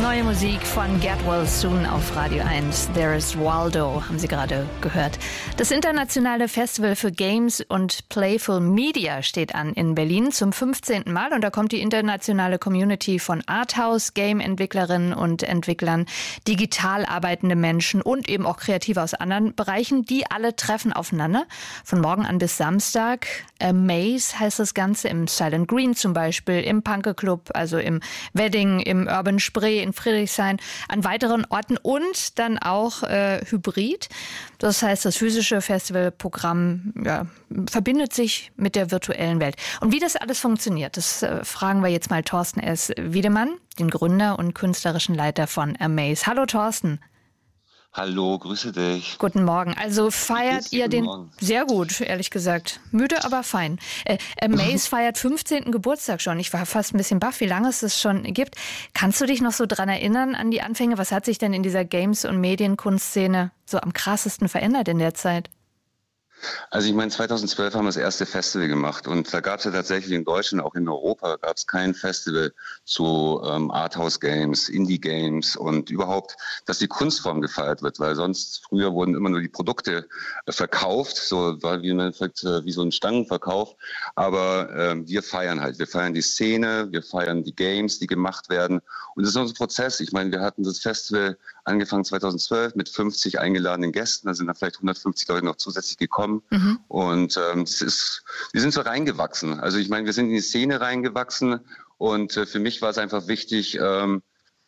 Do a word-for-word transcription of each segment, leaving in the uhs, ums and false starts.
Neue Musik von Get Well Soon auf Radio eins. There is Waldo, haben Sie gerade gehört. Das internationale Festival für Games und Playful Media steht an in Berlin zum fünfzehnten Mal. Und da kommt die internationale Community von Arthouse-Game-Entwicklerinnen und Entwicklern, digital arbeitende Menschen und eben auch Kreative aus anderen Bereichen. Die alle treffen aufeinander. Von morgen an bis Samstag. Amaze heißt das Ganze im Silent Green zum Beispiel, im Punke Club, also im Wedding, im Urban Spree, in Friedrichshain, an weiteren Orten und dann auch äh, hybrid. Das heißt, das physische Festivalprogramm ja, verbindet sich mit der virtuellen Welt. Und wie das alles funktioniert, das äh, fragen wir jetzt mal Thorsten S. Wiedemann, den Gründer und künstlerischen Leiter von Amaze. Hallo Thorsten. Hallo, grüße dich. Guten Morgen. Also feiert ihr den... Morgen? Sehr gut, ehrlich gesagt. Müde, aber fein. Äh, Amaze feiert fünfzehnten Geburtstag schon. Ich war fast ein bisschen baff, wie lange es das schon gibt. Kannst du dich noch so dran erinnern an die Anfänge? Was hat sich denn in dieser Games- und Medienkunstszene so am krassesten verändert in der Zeit? Also ich meine, zweitausendzwölf haben wir das erste Festival gemacht und da gab es ja tatsächlich in Deutschland, auch in Europa, gab es kein Festival zu ähm, Arthouse-Games, Indie-Games und überhaupt, dass die Kunstform gefeiert wird, weil sonst früher wurden immer nur die Produkte äh, verkauft, so war wie, man sagt, äh, wie so ein Stangenverkauf, aber äh, wir feiern halt, wir feiern die Szene, wir feiern die Games, die gemacht werden und das ist unser Prozess. Ich meine, wir hatten das Festival angefangen zweitausendzwölf mit fünfzig eingeladenen Gästen, da sind dann vielleicht hundertfünfzig Leute noch zusätzlich gekommen. Mhm. Und ähm, das ist, wir sind so reingewachsen. Also ich meine, wir sind in die Szene reingewachsen und äh, für mich war es einfach wichtig, ähm,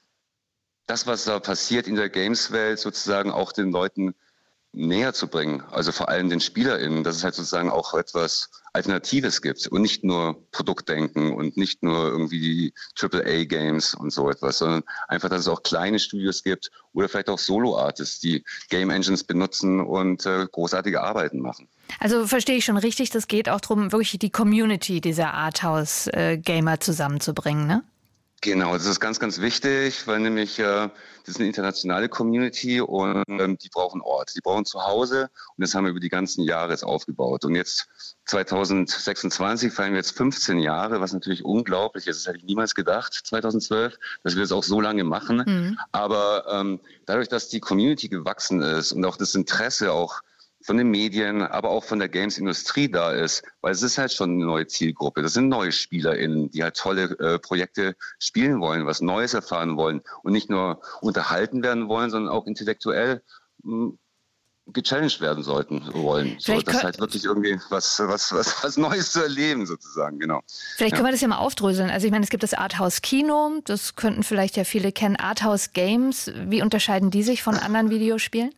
das, was da passiert in der Games-Welt, sozusagen auch den Leuten näher zu bringen. Also vor allem den SpielerInnen, dass es halt sozusagen auch etwas Alternatives gibt und nicht nur Produktdenken und nicht nur irgendwie die Triple A Games und so etwas, sondern einfach, dass es auch kleine Studios gibt oder vielleicht auch Solo-Artists, die Game Engines benutzen und äh, großartige Arbeiten machen. Also verstehe ich schon richtig, das geht auch darum, wirklich die Community dieser Arthouse-Gamer zusammenzubringen, ne? Genau, das ist ganz, ganz wichtig, weil nämlich äh, das ist eine internationale Community und ähm, die brauchen Ort, die brauchen Zuhause und das haben wir über die ganzen Jahre jetzt aufgebaut. Und jetzt zweitausendsechsundzwanzig feiern wir jetzt fünfzehn Jahre, was natürlich unglaublich ist. Das hätte ich niemals gedacht, zweitaudzwölf, dass wir das auch so lange machen. Mhm. Aber ähm, dadurch, dass die Community gewachsen ist und auch das Interesse auch von den Medien, aber auch von der Games-Industrie da ist, weil es ist halt schon eine neue Zielgruppe. Das sind neue SpielerInnen, die halt tolle äh, Projekte spielen wollen, was Neues erfahren wollen und nicht nur unterhalten werden wollen, sondern auch intellektuell mh, gechallenged werden sollten wollen. So, das ist halt wirklich irgendwie was, was, was, was Neues zu erleben sozusagen, genau. Vielleicht können ja. wir das ja mal aufdröseln. Also ich meine, es gibt das Arthouse-Kino, das könnten vielleicht ja viele kennen. Arthouse-Games, wie unterscheiden die sich von anderen Videospielen?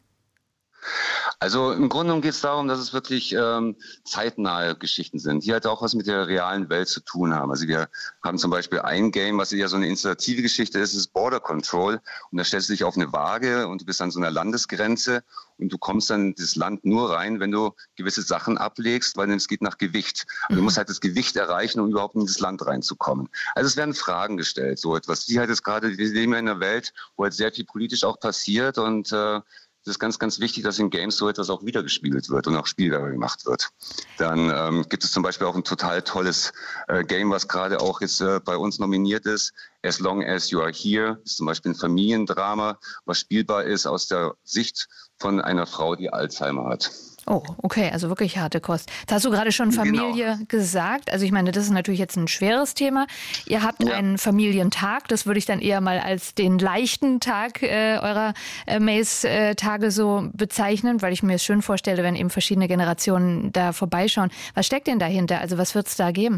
Also im Grunde genommen geht es darum, dass es wirklich ähm, zeitnahe Geschichten sind, die halt auch was mit der realen Welt zu tun haben. Also wir haben zum Beispiel ein Game, was ja so eine installative Geschichte ist, ist Border Control. Und da stellst du dich auf eine Waage und du bist an so einer Landesgrenze und du kommst dann in das Land nur rein, wenn du gewisse Sachen ablegst, weil es geht nach Gewicht. Also du musst halt das Gewicht erreichen, um überhaupt in das Land reinzukommen. Also es werden Fragen gestellt, so etwas. Die halt jetzt gerade, wir leben ja in einer Welt, wo halt sehr viel politisch auch passiert und äh, es ist ganz, ganz wichtig, dass in Games so etwas auch wiedergespiegelt wird und auch spielbar gemacht wird. Dann ähm, gibt es zum Beispiel auch ein total tolles äh, Game, was gerade auch jetzt äh, bei uns nominiert ist. As Long As You Are Here. Das ist zum Beispiel ein Familiendrama, was spielbar ist aus der Sicht von einer Frau, die Alzheimer hat. Oh, okay, also wirklich harte Kost. Jetzt hast du gerade schon Familie genau. gesagt. Also ich meine, das ist natürlich jetzt ein schweres Thema. Ihr habt ja. einen Familientag, das würde ich dann eher mal als den leichten Tag äh, eurer äh, Amaze-Tage so bezeichnen, weil ich mir es schön vorstelle, wenn eben verschiedene Generationen da vorbeischauen. Was steckt denn dahinter? Also was wird es da geben?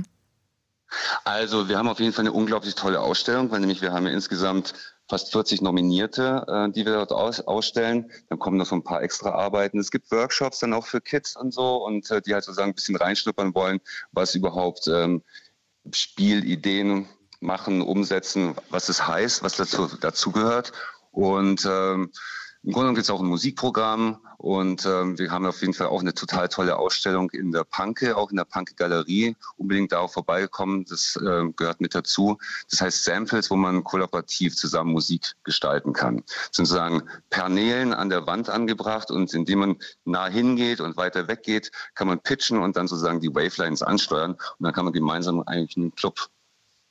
Also wir haben auf jeden Fall eine unglaublich tolle Ausstellung, weil nämlich wir haben ja insgesamt fast vierzig Nominierte, äh, die wir dort aus, ausstellen. Dann kommen noch so ein paar extra Arbeiten. Es gibt Workshops dann auch für Kids und so und äh, die halt sozusagen ein bisschen reinschnuppern wollen, was überhaupt ähm, Spielideen machen, umsetzen, was es heißt, was dazu dazugehört. Und ähm, im Grunde gibt es auch ein Musikprogramm und ähm, wir haben auf jeden Fall auch eine total tolle Ausstellung in der Punke, auch in der Punke-Galerie. Unbedingt da auch vorbeikommen, das äh, gehört mit dazu. Das heißt Samples, wo man kollaborativ zusammen Musik gestalten kann. Sozusagen Paneelen an der Wand angebracht und indem man nah hingeht und weiter weggeht, kann man pitchen und dann sozusagen die Wavelines ansteuern und dann kann man gemeinsam eigentlich einen Club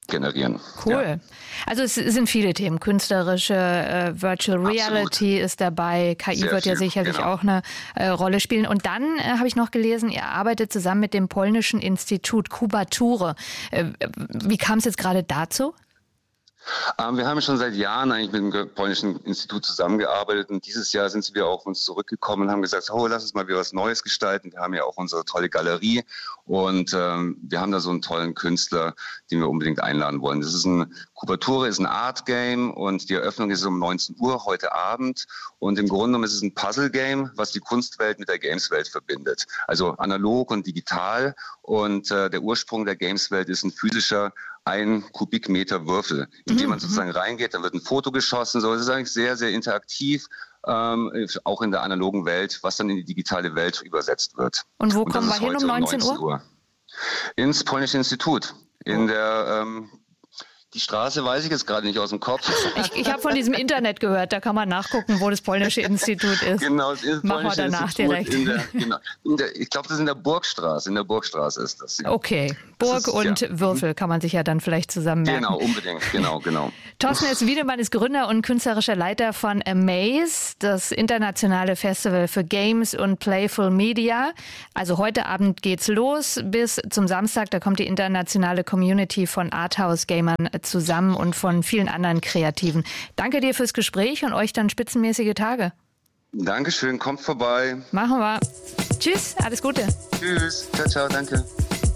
generieren. Cool. Ja. Also es sind viele Themen. Künstlerische äh, Virtual Reality Absolut. Ist dabei. K I Sehr wird ja viel, sicherlich genau. auch eine äh, Rolle spielen. Und dann äh, habe ich noch gelesen, ihr arbeitet zusammen mit dem polnischen Institut Kubature. Äh, wie kam es jetzt gerade dazu? Ähm, wir haben schon seit Jahren eigentlich mit dem polnischen Institut zusammengearbeitet und dieses Jahr sind wir auf uns zurückgekommen und haben gesagt, oh, lass uns mal wieder was Neues gestalten. Wir haben ja auch unsere tolle Galerie und ähm, wir haben da so einen tollen Künstler, den wir unbedingt einladen wollen. Das ist ein Kubature, ist ein Art Game und die Eröffnung ist um neunzehn Uhr heute Abend und im Grunde genommen ist es ein Puzzle Game, was die Kunstwelt mit der Gameswelt verbindet. Also analog und digital und äh, der Ursprung der Gameswelt ist ein physischer ein Kubikmeter Würfel, in den man sozusagen reingeht, dann wird ein Foto geschossen. So, das ist eigentlich sehr, sehr interaktiv, ähm, auch in der analogen Welt, was dann in die digitale Welt übersetzt wird. Und wo Und kommen wir hin um neunzehn Uhr? Ins Polnische Institut, in oh. der... Ähm, Die Straße weiß ich jetzt gerade nicht aus dem Kopf. Ich, ich habe von diesem Internet gehört, da kann man nachgucken, wo das polnische Institut ist. Genau, das ist Machen wir danach Institut direkt. In der, genau, in der, ich glaube, das ist in der Burgstraße. In der Burgstraße ist das. Okay, Burg ist, und ja. Würfel kann man sich ja dann vielleicht zusammen merken. Genau, unbedingt, genau, genau. Thorsten S. Wiedemann ist Gründer und künstlerischer Leiter von Amaze, das internationale Festival für Games und Playful Media. Also heute Abend geht's los bis zum Samstag, da kommt die internationale Community von Arthouse-Gamern zusammen und von vielen anderen Kreativen. Danke dir fürs Gespräch und euch dann spitzenmäßige Tage. Dankeschön, kommt vorbei. Machen wir. Tschüss, alles Gute. Tschüss, ciao, ciao, danke.